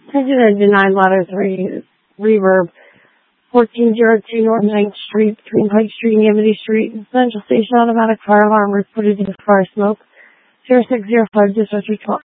Engine engine 9 ladder 3 reverb 1402 North 9th Street between Pike Street and Amity Street. Central Station automatic fire alarm reported to the fire smoke. 0605 dispatch